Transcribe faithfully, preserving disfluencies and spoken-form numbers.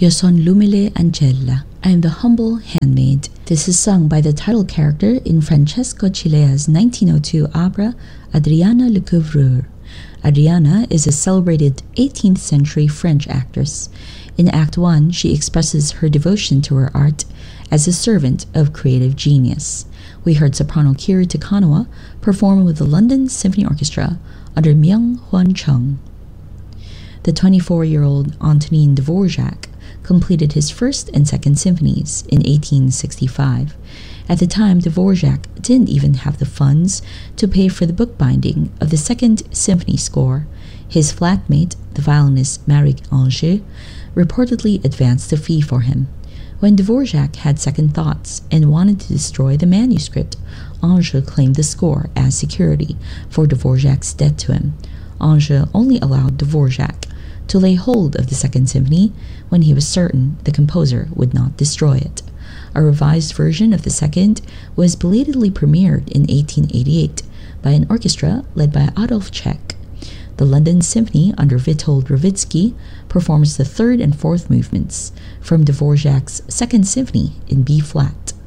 Io son l'umile ancella. I am the humble handmaid. This is sung by the title character in Francesco Cilea's nineteen oh two opera Adriana Lecouvreur. Adriana is a celebrated eighteenth century French actress. In Act one, she expresses her devotion to her art as a servant of creative genius. We heard soprano Kiri Takanawa perform with the London Symphony Orchestra under Myung Hwan Chung. The twenty-four-year-old Antonin Dvorak completed his first and second symphonies in eighteen sixty-five. At the time, Dvorak didn't even have the funds to pay for the bookbinding of the second symphony score. His flatmate, the violinist Marek Anger, reportedly advanced the fee for him. When Dvorak had second thoughts and wanted to destroy the manuscript, Anger claimed the score as security for Dvorak's debt to him. Anger only allowed Dvorak to lay hold of the second symphony when he was certain the composer would not destroy it. A revised version of the second was belatedly premiered in eighteen eighty-eight by an orchestra led by Adolf Czech. The London Symphony under Witold Rawicki performs the third and fourth movements from Dvorak's second symphony in B-flat.